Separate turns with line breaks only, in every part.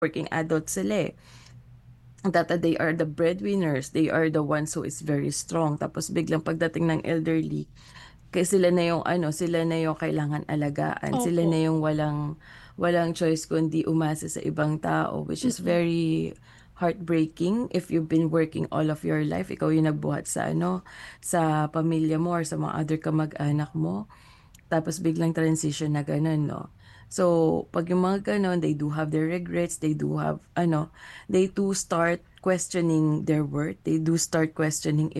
working adults sila eh. That they are the breadwinners, they are the ones who is very strong. Tapos biglang pagdating ng elderly, kaya sila na yung ano, sila na yung kailangan alagaan. Sila
Opo.
na yung walang choice kundi umasa sa ibang tao, which is
Mm.
very heartbreaking if you've been working all of your life. Ikaw yung nagbuhat sa ano, sa pamilya mo or sa mga other kamag-anak mo. Tapos biglang transition na ganun, no? So, pag yung mga ganun, they do have their regrets, they do have, ano, they do start questioning their worth, they do start questioning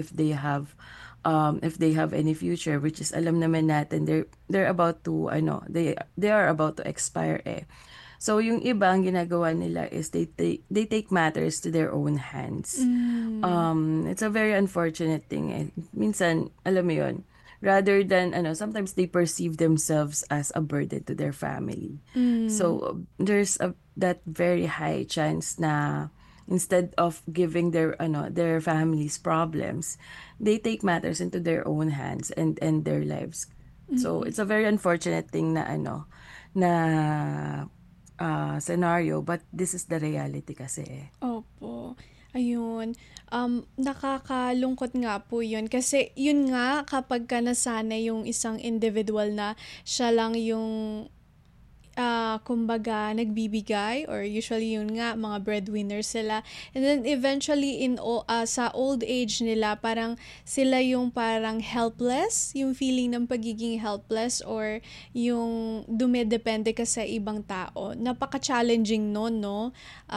if they have any future, which is alam naman natin, they're about to, ano, they are about to expire eh. So, yung iba, ang ginagawa nila is they take matters to their own hands.
Hmm.
It's a very unfortunate thing. And minsan, alam mo yun, rather than, ano, sometimes they perceive themselves as a burden to their family.
Hmm.
So, there's that very high chance na instead of giving their families problems, they take matters into their own hands and end their lives. So,
Mm.
it's a very unfortunate thing na, na scenario, but this is the reality kasi eh.
Opo, ayun. Nakakalungkot nga po 'yun kasi 'yun nga kapagka nasanay yung isang individual na siya lang yung kumbaga nagbibigay or usually yun nga mga breadwinners sila and then eventually sa old age nila parang sila yung parang helpless, yung feeling ng pagiging helpless or yung dumedepende ka sa ibang tao. Napaka-challenging nun, no?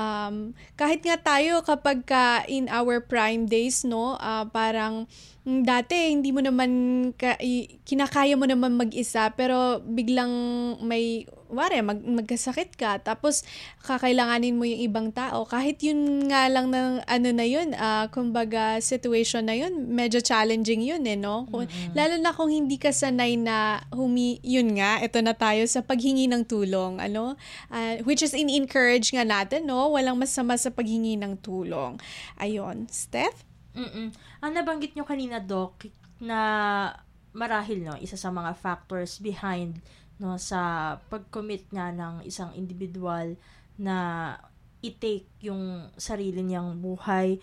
Kahit nga tayo kapag ka in our prime days, no, parang dati hindi mo naman kinakaya mo naman mag-isa pero biglang may magkasakit ka tapos kakailanganin mo yung ibang tao kahit yun nga lang ng ano na yun kumbaga situation na yun medyo challenging yun eh no
Mm.
lalo na kung hindi ka sanay na yun nga ito na tayo sa paghingi ng tulong ano which is in-encourage nga natin no walang masama sa paghingi ng tulong ayon Steph.
Ang nabanggit niyo kanina, Doc, na marahil 'no, isa sa mga factors behind 'no, sa pag-commit nga ng isang individual na i-take yung sarili niyang buhay,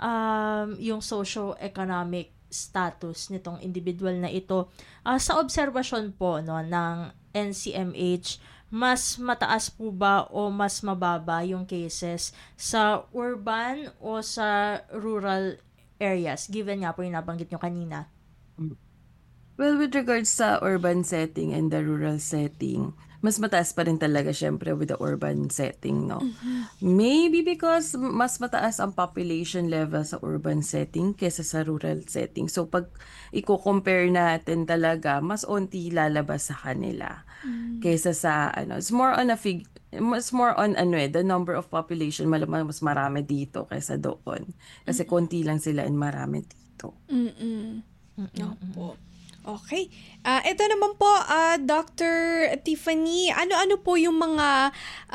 yung socio-economic status nitong individual na ito. Sa obserbasyon po 'no, ng NCMH, mas mataas po ba o mas mababa yung cases sa urban o sa rural areas, given nga po yung nabanggit nyo kanina?
Well, with regards sa urban setting and the rural setting, mas mataas pa rin talaga syempre with the urban setting, no?
Mhm.
Maybe because mas mataas ang population level sa urban setting kesa sa rural setting. So, pag i-compare natin talaga, mas onti lalabas sa kanila
Mm.
kesa sa, ano, mas more on, ano the number of population, malamang mas marami dito kesa doon. Kasi konti lang sila and marami dito.
Mm.
Mm-mm, mm-mm.
Opo. Okay. Ito naman po, Dr. Tiffany, ano-ano po yung mga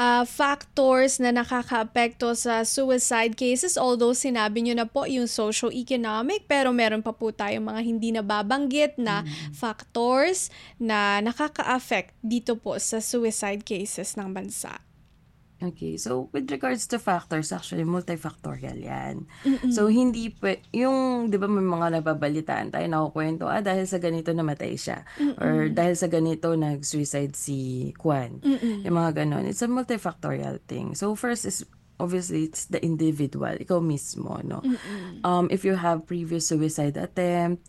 factors na nakakaapekto sa suicide cases? Although sinabi nyo na po yung socio-economic, pero meron pa po tayong mga hindi nababanggit na
Mm.
factors na nakaka-affect dito po sa suicide cases ng bansa.
Okay, so with regards to factors, actually multifactorial yan. So
Mm-mm.
hindi yung 'di ba may mga nababalitaan tayo nakukuwento, dahil sa ganito namatay siya or
Mm-mm.
dahil sa ganito nag-suicide si Juan.
Mm-mm.
Yung mga gano'n. It's a multifactorial thing. So first is obviously it's the individual, ikaw mismo, no?
Mm-mm.
If you have previous suicide attempt,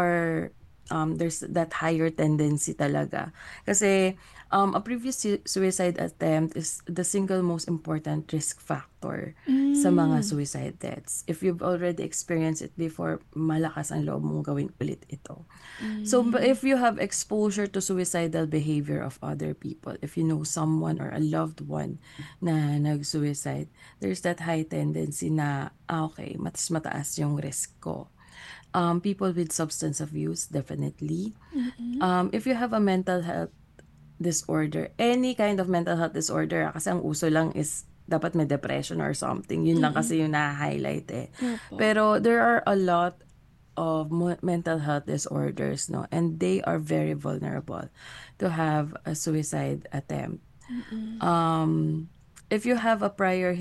there's that higher tendency talaga. Kasi a previous suicide attempt is the single most important risk factor sa mga
Mm.
suicide deaths. If you've already experienced it before, malakas ang loob mong gawin ulit ito. So
Mm.
if you have exposure to suicidal behavior of other people, if you know someone or a loved one na nag-suicide, there's that high tendency na, okay, mas mataas yung risk ko. People with substance abuse, definitely.
Mm-mm.
If you have a mental health disorder, any kind of mental health disorder, kasi ang uso lang is dapat may depression or something. Yun lang
Mm-mm.
kasi yung na-highlight eh.
Opo.
Pero there are a lot of mental health disorders, no? And they are very vulnerable to have a suicide attempt.
Mm-mm.
Um, if you have a prior